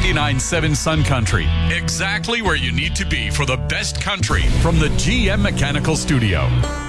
99.7 Sun Country. Exactly where you need to be for the best country from the GM Mechanical Studio.